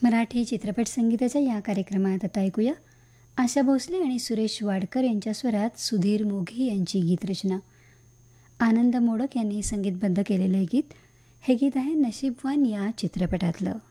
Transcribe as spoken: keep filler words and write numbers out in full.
मराठी चित्रपट संगीताच्या या कार्यक्रमात आता ऐकूया आशा भोसले आणि सुरेश वाडकर यांच्या स्वरात सुधीर मोघे यांची गीतरचना. आनंद मोडक यांनी संगीतबद्ध केलेले गीत. हे गीत आहे नशीबवान या चित्रपटातलं.